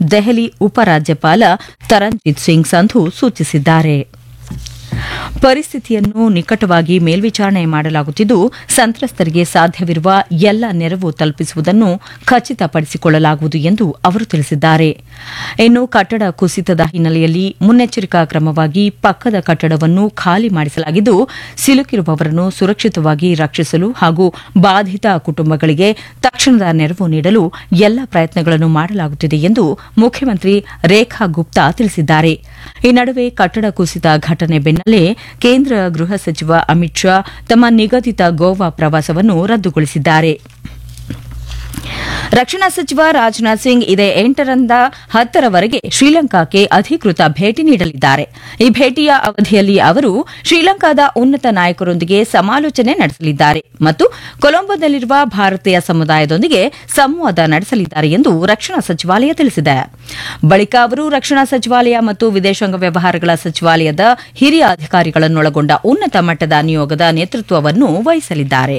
ದೆಹಲಿ ಉಪರಾಜ್ಯಪಾಲ ತರಂಜಿತ್ ಸಿಂಗ್ ಸಂಧು ಸೂಚಿಸಿದ್ದಾರೆ. ಪರಿಸ್ಥಿತಿಯನ್ನು ನಿಕಟವಾಗಿ ಮೇಲ್ವಿಚಾರಣೆ ಮಾಡಲಾಗುತ್ತಿದ್ದು ಸಂತ್ರಸ್ತರಿಗೆ ಸಾಧ್ಯವಿರುವ ಎಲ್ಲ ನೆರವು ತಲುಪಿಸುವುದನ್ನು ಖಚಿತಪಡಿಸಿಕೊಳ್ಳಲಾಗುವುದು ಎಂದು ಅವರು ತಿಳಿಸಿದ್ದಾರೆ. ಇನ್ನು ಕಟ್ಟಡ ಕುಸಿತದ ಹಿನ್ನೆಲೆಯಲ್ಲಿ ಮುನ್ನೆಚ್ಚರಿಕಾ ಕ್ರಮವಾಗಿ ಪಕ್ಕದ ಕಟ್ಟಡವನ್ನು ಖಾಲಿ ಮಾಡಿಸಲಾಗಿದ್ದು ಸಿಲುಕಿರುವವರನ್ನು ಸುರಕ್ಷಿತವಾಗಿ ರಕ್ಷಿಸಲು ಹಾಗೂ ಬಾಧಿತ ಕುಟುಂಬಗಳಿಗೆ ತಕ್ಷಣದ ನೆರವು ನೀಡಲು ಎಲ್ಲ ಪ್ರಯತ್ನಗಳನ್ನು ಮಾಡಲಾಗುತ್ತಿದೆ ಎಂದು ಮುಖ್ಯಮಂತ್ರಿ ರೇಖಾ ಗುಪ್ತಾ ತಿಳಿಸಿದ್ದಾರೆ. ಈ ನಡುವೆ ಕಟ್ಟಡ ಕುಸಿತ ಘಟನೆ ಬೆನ್ನಲ್ಲೇ ಕೇಂದ್ರ ಗೃಹ ಸಚಿವ ಅಮಿತ್ ಶಾ ತಮ್ಮ ನಿಗದಿತ ಗೋವಾ ಪ್ರವಾಸವನ್ನು ರದ್ದುಗೊಳಿಸಿದ್ದಾರೆ. ರಕ್ಷಣಾ ಸಚಿವ ರಾಜನಾಥ್ ಸಿಂಗ್ ಇದೇ 8ರಿಂದ 10ರವರೆಗೆ ಶ್ರೀಲಂಕಾಕ್ಕೆ ಅಧಿಕೃತ ಭೇಟಿ ನೀಡಲಿದ್ದಾರೆ. ಈ ಭೇಟಿಯ ಅವಧಿಯಲ್ಲಿ ಅವರು ಶ್ರೀಲಂಕಾದ ಉನ್ನತ ನಾಯಕರೊಂದಿಗೆ ಸಮಾಲೋಚನೆ ನಡೆಸಲಿದ್ದಾರೆ ಮತ್ತು ಕೊಲಂಬೋದಲ್ಲಿರುವ ಭಾರತೀಯ ಸಮುದಾಯದೊಂದಿಗೆ ಸಂವಾದ ನಡೆಸಲಿದ್ದಾರೆ ಎಂದು ರಕ್ಷಣಾ ಸಚಿವಾಲಯ ತಿಳಿಸಿದೆ. ಬಳಿಕ ಅವರು ರಕ್ಷಣಾ ಸಚಿವಾಲಯ ಮತ್ತು ವಿದೇಶಾಂಗ ವ್ಯವಹಾರಗಳ ಸಚಿವಾಲಯದ ಹಿರಿಯ ಅಧಿಕಾರಿಗಳನ್ನೊಳಗೊಂಡ ಉನ್ನತ ಮಟ್ಟದ ನಿಯೋಗದ ನೇತೃತ್ವವನ್ನು ವಹಿಸಲಿದ್ದಾರೆ.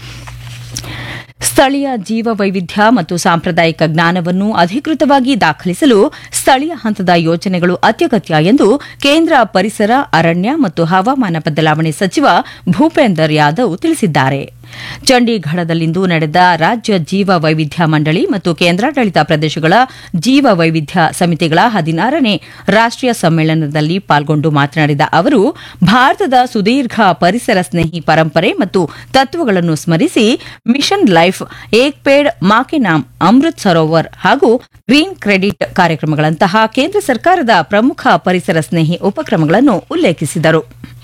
ಸ್ಥಳೀಯ ಜೀವ ವೈವಿಧ್ಯ ಮತ್ತು ಸಾಂಪ್ರದಾಯಿಕ ಜ್ಞಾನವನ್ನು ಅಧಿಕೃತವಾಗಿ ದಾಖಲಿಸಲು ಸ್ಥಳೀಯ ಹಂತದ ಯೋಜನೆಗಳು ಅತ್ಯಗತ್ಯ ಎಂದು ಕೇಂದ್ರ ಪರಿಸರ, ಅರಣ್ಯ ಮತ್ತು ಹವಾಮಾನ ಬದಲಾವಣೆ ಸಚಿವ ಭೂಪೇಂದರ್ ಯಾದವ್ ತಿಳಿಸಿದ್ದಾರೆ. ಚಂಡೀಗಢದಲ್ಲಿಂದು ನಡೆದ ರಾಜ್ಯ ಜೀವ ವೈವಿಧ್ಯ ಮಂಡಳಿ ಮತ್ತು ಕೇಂದ್ರಾಡಳಿತ ಪ್ರದೇಶಗಳ ಜೀವ ವೈವಿಧ್ಯ ಸಮಿತಿಗಳ 16ನೇ ರಾಷ್ಟೀಯ ಸಮ್ಮೇಳನದಲ್ಲಿ ಪಾಲ್ಗೊಂಡು ಮಾತನಾಡಿದ ಅವರು, ಭಾರತದ ಸುದೀರ್ಘ ಪರಿಸರ ಸ್ನೇಹಿ ಪರಂಪರೆ ಮತ್ತು ತತ್ವಗಳನ್ನು ಸ್ಮರಿಸಿ ಮಿಷನ್ ಲೈಫ್, ಏಕ್ ಪೇಡ್ ಮಾ ಕೆ ನಾಮ್, ಅಮೃತ್ ಸರೋವರ್ ಹಾಗೂ ಗ್ರೀನ್ ಕ್ರೆಡಿಟ್ ಕಾರ್ಯಕ್ರಮಗಳಂತಹ ಕೇಂದ್ರ ಸರ್ಕಾರದ ಪ್ರಮುಖ ಪರಿಸರ ಸ್ನೇಹಿ ಉಪಕ್ರಮಗಳನ್ನು ಉಲ್ಲೇಖಿಸಿದರು.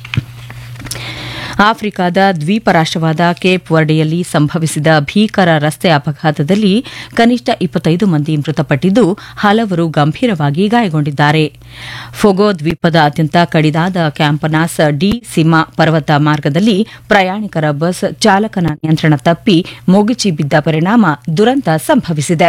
ಆಫ್ರಿಕಾದ ದ್ವೀಪ ರಾಷ್ಟವಾದ ಕೇಪ್ ವರ್ಡೆಯಲ್ಲಿ ಸಂಭವಿಸಿದ ಭೀಕರ ರಸ್ತೆ ಅಪಘಾತದಲ್ಲಿ ಕನಿಷ್ಠ 25 ಮಂದಿ ಮೃತಪಟ್ಟಿದ್ದು ಹಲವರು ಗಂಭೀರವಾಗಿ ಗಾಯಗೊಂಡಿದ್ದಾರೆ. ಫೊಗೊ ದ್ವೀಪದ ಅತ್ಯಂತ ಕಡಿದಾದ ಕ್ಯಾಂಪನಾಸ್ ಡಿ ಸಿಮಾ ಪರ್ವತ ಮಾರ್ಗದಲ್ಲಿ ಪ್ರಯಾಣಿಕರ ಬಸ್ ಚಾಲಕನ ನಿಯಂತ್ರಣ ತಪ್ಪಿ ಮುಗಿಚಿ ಬಿದ್ದ ಪರಿಣಾಮ ದುರಂತ ಸಂಭವಿಸಿದೆ.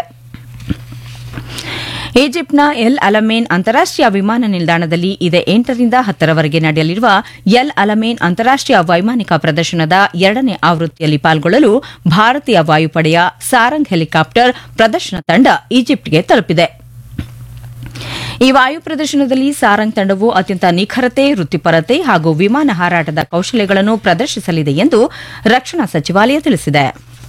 ಈಜಿಪ್ಟ್ನ ಎಲ್ ಅಲಮೇನ್ ಅಂತಾರಾಷ್ಟೀಯ ವಿಮಾನ ನಿಲ್ದಾಣದಲ್ಲಿ ಇದೇ 8ರಿಂದ 10ರವರೆಗೆ ನಡೆಯಲಿರುವ ಎಲ್ ಅಲಮೇನ್ ಅಂತಾರಾಷ್ಟೀಯ ವೈಮಾನಿಕ ಪ್ರದರ್ಶನದ 2ನೇ ಆವೃತ್ತಿಯಲ್ಲಿ ಪಾಲ್ಗೊಳ್ಳಲು ಭಾರತೀಯ ವಾಯುಪಡೆಯ ಸಾರಂಗ್ ಹೆಲಿಕಾಪ್ಟರ್ ಪ್ರದರ್ಶನ ತಂಡ ಈಜಿಪ್ಟ್ಗೆ ತಲುಪಿದೆ. ಈ ವಾಯು ಪ್ರದರ್ಶನದಲ್ಲಿ ಸಾರಂಗ್ ತಂಡವು ಅತ್ಯಂತ ನಿಖರತೆ, ವೃತ್ತಿಪರತೆ ಹಾಗೂ ವಿಮಾನ ಹಾರಾಟದ ಕೌಶಲ್ಯಗಳನ್ನು ಪ್ರದರ್ಶಿಸಲಿದೆ ಎಂದು ರಕ್ಷಣಾ ಸಚಿವಾಲಯ ತಿಳಿಸಿದೆ.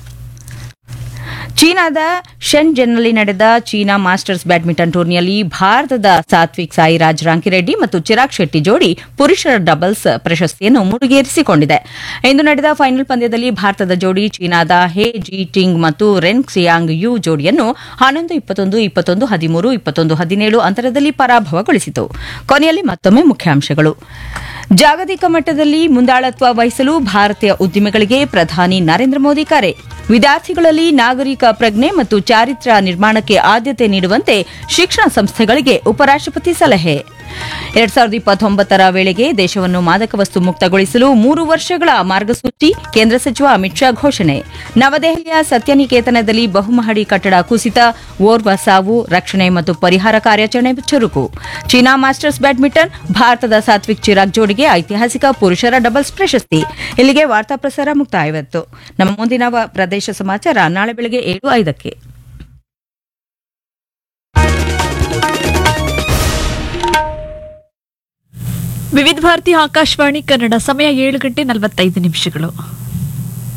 ಚೀನಾದ ಶೆನ್ಜೆನ್ನಲ್ಲಿ ನಡೆದ ಚೀನಾ ಮಾಸ್ಟರ್ಸ್ ಬ್ಯಾಡ್ಮಿಂಟನ್ ಟೂರ್ನಿಯಲ್ಲಿ ಭಾರತದ ಸಾತ್ವಿಕ್ ಸಾಯಿರಾಜ್ ರಾಂಕಿರೆಡ್ಡಿ ಮತ್ತು ಚಿರಾಗ್ ಶೆಟ್ಟಿ ಜೋಡಿ ಪುರುಷರ ಡಬಲ್ಸ್ ಪ್ರಶಸ್ತಿಯನ್ನು ಮುಡಿಗೇರಿಸಿಕೊಂಡಿದೆ. ಇಂದು ನಡೆದ ಫೈನಲ್ ಪಂದ್ಯದಲ್ಲಿ ಭಾರತದ ಜೋಡಿ ಚೀನಾದ ಹೆ ಜಿ ಟಿಂಗ್ ಮತ್ತು ರೆನ್ ಕ್ಸಿಯಾಂಗ್ ಯು ಜೋಡಿಯನ್ನು 11-21, 21-13, 21-17 ಅಂತರದಲ್ಲಿ ಪರಾಭವಗೊಳಿಸಿತು. ಕೊನೆಯಲ್ಲಿ ಮತ್ತೊಮ್ಮೆ ಮುಖ್ಯಾಂಶಗಳು. ಜಾಗತಿಕ ಮಟ್ಟದಲ್ಲಿ ಮುಂದಾಳತ್ವ ವಹಿಸಲು ಭಾರತೀಯ ಉದ್ಯಮಿಗಳಿಗೆ ಪ್ರಧಾನಿ ನರೇಂದ್ರ ಮೋದಿ ಕರೆ. ವಿದ್ಯಾರ್ಥಿಗಳಲ್ಲಿ ನಾಗರಿಕ ಪ್ರಜ್ಞೆ ಮತ್ತು ಚಾರಿತ್ರ್ಯ ನಿರ್ಮಾಣಕ್ಕೆ ಆದ್ಯತೆ ನೀಡುವಂತೆ ಶಿಕ್ಷಣ ಸಂಸ್ಥೆಗಳಿಗೆ ಉಪರಾಷ್ಟಪತಿ ಸಲಹೆ. 2029ರ ವೇಳೆಗೆ ದೇಶವನ್ನು ಮಾದಕ ವಸ್ತು ಮುಕ್ತಗೊಳಿಸಲು 3 ವರ್ಷಗಳ ಮಾರ್ಗಸೂಚಿ ಕೇಂದ್ರ ಸಚಿವ ಅಮಿತ್ ಶಾ ಘೋಷಣೆ. ನವದೆಹಲಿಯ ಸತ್ಯನಿಕೇತನದಲ್ಲಿ ಬಹುಮಹಡಿ ಕಟ್ಟಡ ಕುಸಿತ, ಓರ್ವ ಸಾವು, ರಕ್ಷಣೆ ಮತ್ತು ಪರಿಹಾರ ಕಾರ್ಯಾಚರಣೆ ಚುರುಕು. ಚೀನಾ ಮಾಸ್ಟರ್ಸ್ ಬ್ಯಾಡ್ಮಿಂಟನ್, ಭಾರತದ ಸಾತ್ವಿಕ್ ಚಿರಾಗ್ ಜೋಡಿಗೆ ಐತಿಹಾಸಿಕ ಪುರುಷರ ಡಬಲ್ಸ್ ಪ್ರಶಸ್ತಿ. ಇಲ್ಲಿಗೆ ವಾರ್ತಾ ಪ್ರಸಾರ ಮುಕ್ತಾಯವಾಯಿತು. ನಮ್ಮ ಮುಂದಿನ ಪ್ರದೇಶ ಸಮಾಚಾರ ನಾಳೆ ಬೆಳಗ್ಗೆ 7:05ಕ್ಕೆ. ವಿವಿಧ ಭಾರತಿ ಆಕಾಶವಾಣಿ ಕನ್ನಡ. ಸಮಯ 7:45.